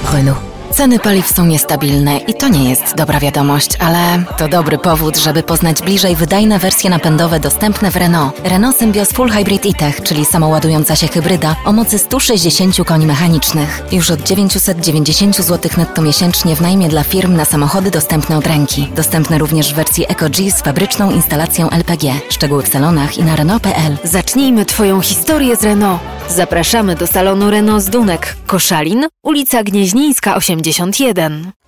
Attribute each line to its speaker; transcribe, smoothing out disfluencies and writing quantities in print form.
Speaker 1: Renault. Ceny paliw są niestabilne i to nie jest dobra wiadomość, ale to dobry powód, żeby poznać bliżej wydajne wersje napędowe dostępne w Renault. Renault Symbioz Full Hybrid e-Tech, czyli samoładująca się hybryda o mocy 160 koni mechanicznych. Już od 990 zł netto miesięcznie w najmie dla firm na samochody dostępne od ręki. Dostępne również w wersji EcoG z fabryczną instalacją LPG. Szczegóły w salonach i na Renault.pl.
Speaker 2: Zacznijmy Twoją historię z Renault. Zapraszamy do salonu Renault z Dunek, Koszalin, ulica Gnieźnieńska 81.